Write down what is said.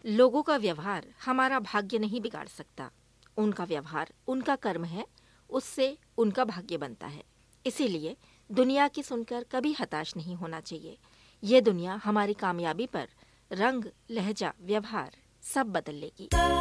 लोगों का व्यवहार हमारा भाग्य नहीं बिगाड़ सकता। उनका व्यवहार उनका कर्म है, उससे उनका भाग्य बनता है। इसीलिए दुनिया की सुनकर कभी हताश नहीं होना चाहिए। ये दुनिया हमारी कामयाबी पर रंग, लहजा, व्यवहार सब बदल लेगी।